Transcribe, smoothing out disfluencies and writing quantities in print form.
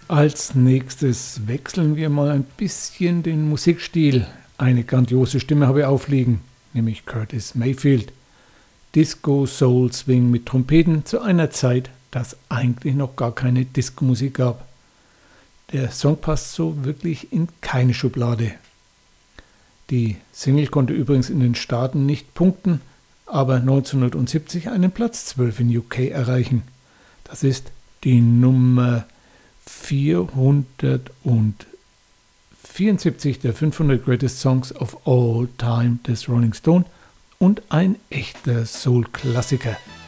Als nächstes wechseln wir mal ein bisschen den Musikstil. Eine grandiose Stimme habe ich aufliegen, nämlich Curtis Mayfield. Disco, Soul, Swing mit Trompeten zu einer Zeit, dass eigentlich noch gar keine Disco-Musik gab. Der Song passt so wirklich in keine Schublade. Die Single konnte übrigens in den Staaten nicht punkten, aber 1970 einen Platz 12 in UK erreichen. Das ist die Nummer 474 der 500 Greatest Songs of All Time des Rolling Stone und ein echter Soul-Klassiker.